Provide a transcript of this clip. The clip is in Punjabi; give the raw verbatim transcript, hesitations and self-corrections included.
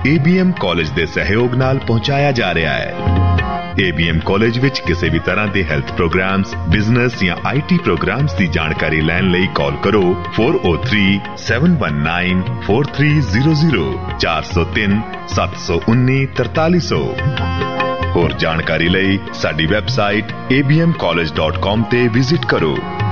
A B M ਕਾਲਜ ਦੇ ਸਹਿਯੋਗ ਨਾਲ ਪਹੁੰਚਾਇਆ ਜਾ ਰਿਹਾ ਹੈ। A B M ਕਾਲਜ ਵਿੱਚ ਕਿਸੇ ਵੀ ਤਰ੍ਹਾਂ ਦੇ ਹੈਲਥ ਪ੍ਰੋਗਰਾਮਸ, ਬਿਜ਼ਨਸ ਜਾਂ I T ਪ੍ਰੋਗਰਾਮਸ ਦੀ ਜਾਣਕਾਰੀ ਲੈਣ ਲਈ ਕਾਲ ਕਰੋ four oh three, seven one nine, four three zero zero ਚਾਰ ਸੌ ਤਿੰਨ, ਸੱਤ ਸੌ ਉੱਨੀ, ਤਰਤਾਲੀ ਸੌ। ਹੋਰ ਜਾਣਕਾਰੀ ਲਈ ਸਾਡੀ website a b m college dot com ਤੇ ਵਿਜ਼ਿਟ ਕਰੋ।